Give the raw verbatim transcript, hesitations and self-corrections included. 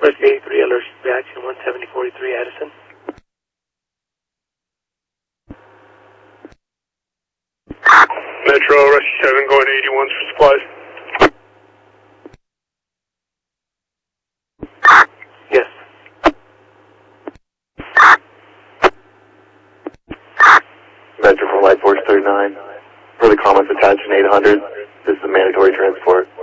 West eighty-three, alert reaction one seventy forty-three, Addison. Metro, Rescue seven going to eighty-one for supplies. Yes. Metro from Light Force thirty-nine. For the comments attached in eight hundred, this is a mandatory transport.